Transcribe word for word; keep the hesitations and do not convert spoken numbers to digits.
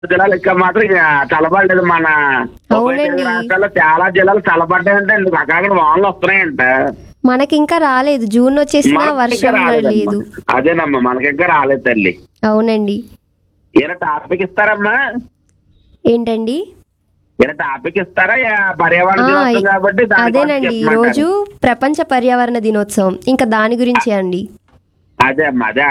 జిల్లాలు ఇంకా మాత్రం ఇక చల్లబడలేదు. మన ఉభయ తెలుగు అవునండి. రాష్ట్రాల్లో చాలా జిల్లాలు చల్లబడ్డాయంటే అక్కడక్కడ వానలు వస్తున్నాయంట. మనకి ఇంకా రాలేదు. జూన్ వచ్చేసినా మనకి ఇంకా వర్షం రాలేదమ్మా. లేదు. అదేనమ్మా, మనకి ఇంకా రాలేదు తల్లి. అవునండి. ఏమైనా టాపిక్ ఇస్తారమ్మా? ఏంటండి? ఏమైనా టాపిక్ ఇస్తారా? యా, పర్యావరణ ఆ, దినోత్సవం కాబట్టి దాని గురించి అదేనండి, చెప్పమంటారు. ఈరోజు ప్రపంచ పర్యావరణ దినోత్సవం. ఇంకా దాని గురించే అండి. అదే అమ్మా, అదే